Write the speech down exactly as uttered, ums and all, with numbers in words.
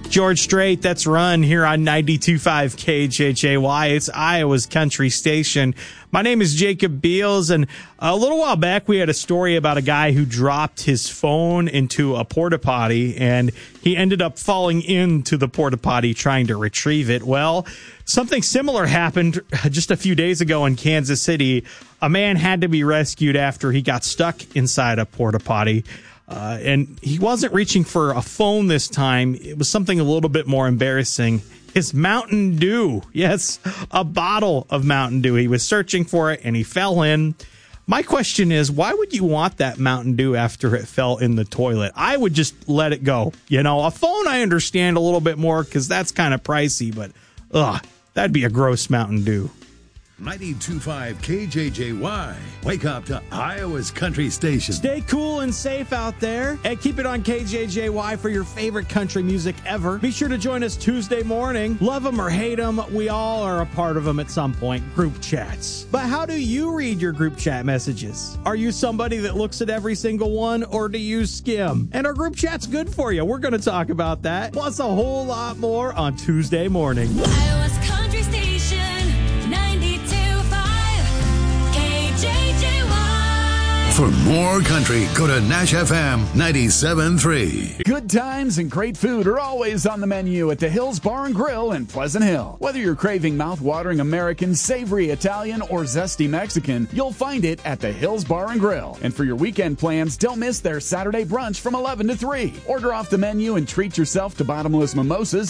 George Strait, that's Run here on ninety-two point five K J J Y. It's Iowa's country station. My name is Jacob Beals, and a little while back we had a story about a guy who dropped his phone into a porta potty, and he ended up falling into the porta potty trying to retrieve it. Well, something similar happened just a few days ago in Kansas City. A man had to be rescued after he got stuck inside a porta potty. Uh, and he wasn't reaching for a phone this time. It was something a little bit more embarrassing. His Mountain Dew. Yes, a bottle of Mountain Dew. He was searching for it, and he fell in. My question is, why would you want that Mountain Dew after it fell in the toilet? I would just let it go. You know, a phone I understand a little bit more because that's kind of pricey, but ugh, that'd be a gross Mountain Dew. ninety-two point five K J J Y. Wake up to Iowa's country station. Stay cool and safe out there, and keep it on K J J Y for your favorite country music ever. Be sure to join us Tuesday morning. Love them or hate them, we all are a part of them at some point. Group chats. But how do you read your group chat messages? Are you somebody that looks at every single one, or do you skim? And are group chats good for you? We're going to talk about that, plus a whole lot more on Tuesday morning. Iowa's country station. For more country, go to Nash F M ninety-seven point three. Good times and great food are always on the menu at the Hills Bar and Grill in Pleasant Hill. Whether you're craving mouth-watering American, savory Italian, or zesty Mexican, you'll find it at the Hills Bar and Grill. And for your weekend plans, don't miss their Saturday brunch from eleven to three. Order off the menu and treat yourself to bottomless mimosas